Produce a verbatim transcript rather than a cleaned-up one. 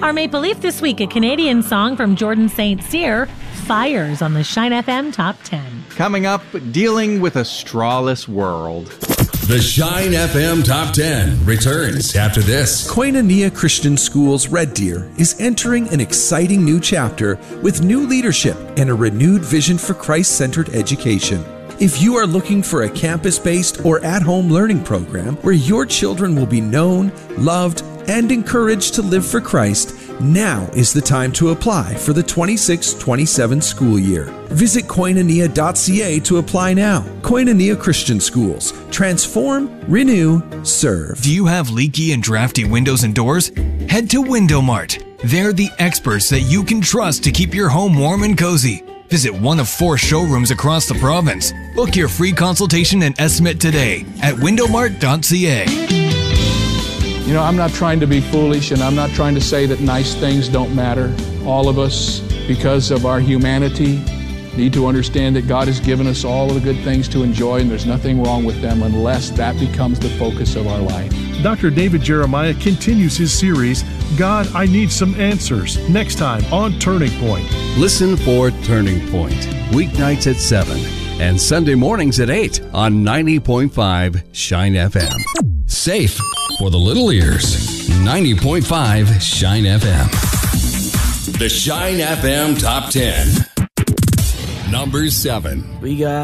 Our Maple Leaf this week, a Canadian song from Jordan Saint Cyr, Fires on the Shine F M Top ten. Coming up, dealing with a strawless world. The Shine F M Top ten returns after this. Koinonia Christian School's Red Deer is entering an exciting new chapter with new leadership and a renewed vision for Christ-centered education. If you are looking for a campus-based or at-home learning program where your children will be known, loved, and encouraged to live for Christ, now is the time to apply for the twenty-six twenty-seven school year. Visit koinonia dot c a to apply now. Koinonia Christian Schools. Transform, renew, serve. Do you have leaky and drafty windows and doors? Head to Window Mart. They're the experts that you can trust to keep your home warm and cozy. Visit one of four showrooms across the province. Book your free consultation and estimate today at window mart dot c a. You know, I'm not trying to be foolish, and I'm not trying to say that nice things don't matter. All of us, because of our humanity, need to understand that God has given us all of the good things to enjoy, and there's nothing wrong with them unless that becomes the focus of our life. Doctor David Jeremiah continues his series, God, I Need Some Answers, next time on Turning Point. Listen for Turning Point, weeknights at seven and Sunday mornings at eight on ninety point five Shine F M. Safe for the little ears. ninety point five Shine F M. The Shine F M Top ten. Number seven. We got